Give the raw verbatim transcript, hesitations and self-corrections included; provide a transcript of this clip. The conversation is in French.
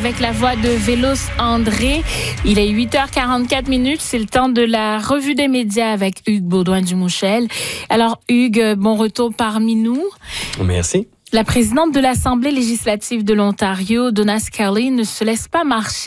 avec la voix de Vélos André. Il est huit heures quarante-quatre minutes. C'est le temps de la revue des médias avec Hugues Baudouin-Dumouchel. Alors, Hugues, bon retour parmi nous. Merci. La présidente de l'Assemblée législative de l'Ontario, Donna Scully, ne se laisse pas marcher